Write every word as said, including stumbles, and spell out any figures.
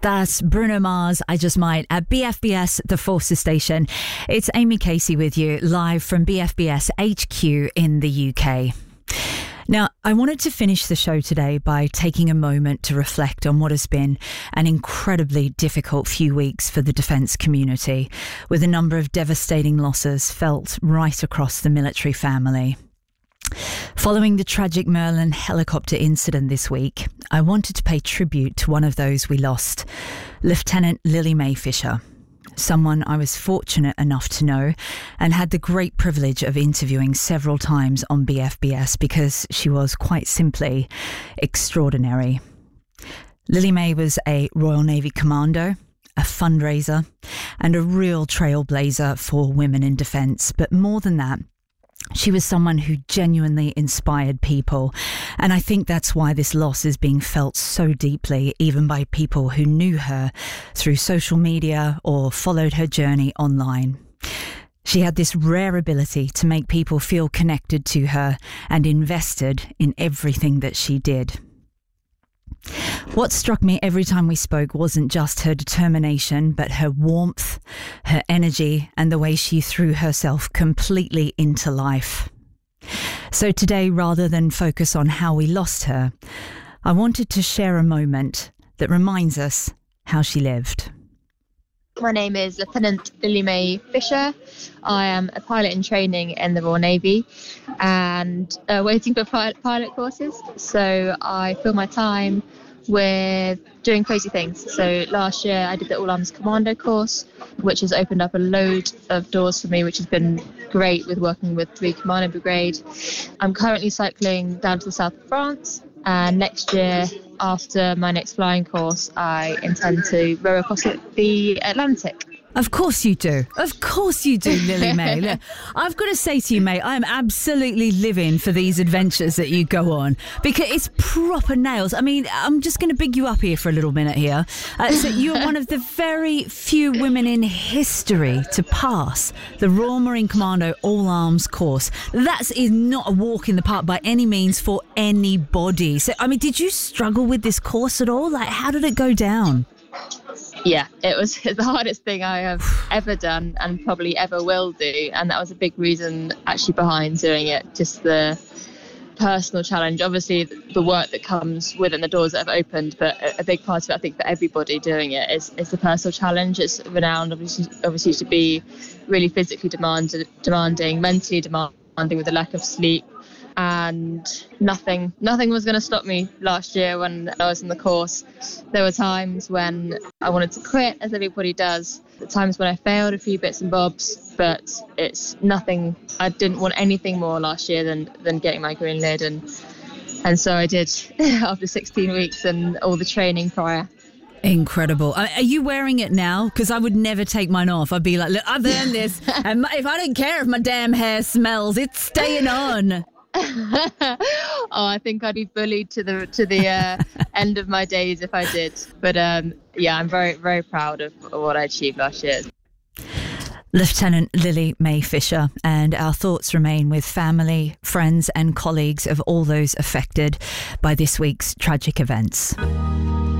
That's Bruno Mars, I Just Might, at B F B S, the Forces Station. It's Amy Casey with you, live from B F B S H Q in the U K. Now, I wanted to finish the show today by taking a moment to reflect on what has been an incredibly difficult few weeks for the defence community, with a number of devastating losses felt right across the military family. Following the tragic Merlin helicopter incident this week, I wanted to pay tribute to one of those we lost, Lieutenant Lily Mae Fisher, someone I was fortunate enough to know and had the great privilege of interviewing several times on B F B S because she was quite simply extraordinary. Lily Mae was a Royal Navy commando, a fundraiser, and a real trailblazer for women in defence. But more than that, she was someone who genuinely inspired people, and I think that's why this loss is being felt so deeply, even by people who knew her through social media or followed her journey online. She had this rare ability to make people feel connected to her and invested in everything that she did. What struck me every time we spoke wasn't just her determination, but her warmth, her energy, and the way she threw herself completely into life. So today, rather than focus on how we lost her, I wanted to share a moment that reminds us how she lived. My name is Lieutenant Lily Mae Fisher. I am a pilot in training in the Royal Navy and uh, waiting for pilot, pilot courses. So I fill my time with doing crazy things. So last year I did the All Arms Commando course, which has opened up a load of doors for me, which has been great with working with three Commando Brigade. I'm currently cycling down to the south of France, and next year, after my next flying course, I intend to row across the Atlantic. Of course you do. Of course you do, Lily Mae. Look, I've got to say to you, mate, I am absolutely living for these adventures that you go on, because it's proper nails. I mean, I'm just going to big you up here for a little minute here. Uh, so you're one of the very few women in history to pass the Royal Marine Commando All Arms course. That is not a walk in the park by any means for anybody. So, I mean, did you struggle with this course at all? Like, how did it go down? Yeah, it was the hardest thing I have ever done and probably ever will do. And that was a big reason actually behind doing it, just the personal challenge. Obviously, the work that comes within the doors that have opened, but a big part of it, I think, for everybody doing it is, is the personal challenge. It's renowned, obviously, obviously to be really physically demand, demanding, mentally demanding with a lack of sleep. And nothing nothing was going to stop me last year when I was in the course. There were times when I wanted to quit, as everybody does. The times when I failed a few bits and bobs, but it's nothing. I didn't want anything more last year than than getting my green lid, and and so I did after sixteen weeks and all the training prior. Incredible. Are you wearing it now? Because I would never take mine off. I'd be like, look, I've earned this, and if I don't care if my damn hair smells, it's staying on. oh, I think I'd be bullied to the to the uh, end of my days if I did. But um, yeah, I'm very, very proud of what I achieved last year. Lieutenant Lily Mae Fisher, and our thoughts remain with family, friends and colleagues of all those affected by this week's tragic events.